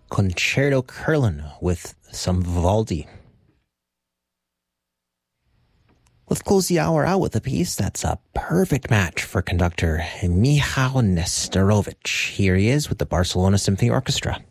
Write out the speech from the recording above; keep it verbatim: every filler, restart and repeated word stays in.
Concerto Curlin with some Vivaldi. Let's close the hour out with a piece that's a perfect match for conductor Michał Nesterovich. Here he is with the Barcelona Symphony Orchestra.